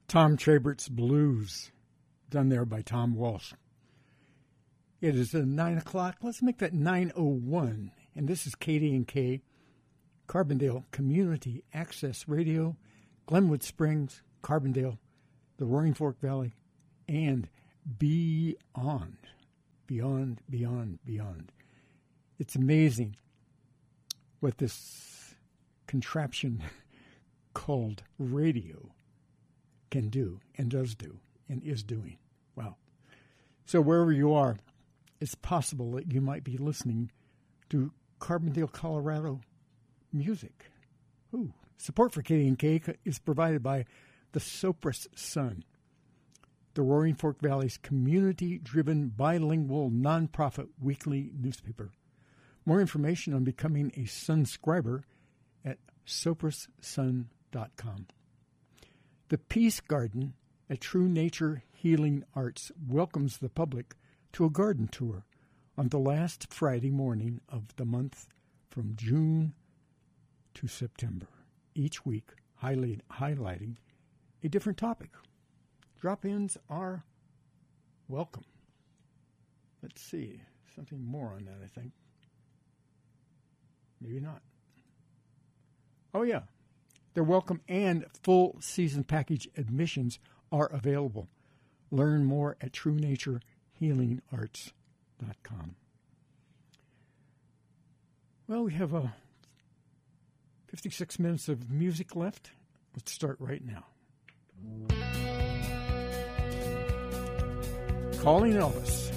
Tom Trabert's Blues, done there by Tom Walsh. It is 9 o'clock. Let's make that 9:01. And this is KD&K, Carbondale Community Access Radio, Glenwood Springs, Carbondale, the Roaring Fork Valley, and beyond. Beyond, beyond, beyond. It's amazing what this contraption called radio can do and does do and is doing. Wow. So wherever you are, it's possible that you might be listening to Carbondale, Colorado music. Ooh. Support for KD&K is provided by the Sopris Sun, the Roaring Fork Valley's community-driven bilingual nonprofit weekly newspaper. More information on becoming a Sunscriber at soprissun.com. The Peace Garden at True Nature Healing Arts welcomes the public to a garden tour on the last Friday morning of the month from June to September, each week highlighting a different topic. Drop-ins are welcome. Let's see, something more on that, I think. Maybe not. Oh, yeah. They're welcome, and full season package admissions are available. Learn more at TrueNatureHealingArts.com. Well, we have 56 minutes of music left. Let's start right now. Calling Elvis.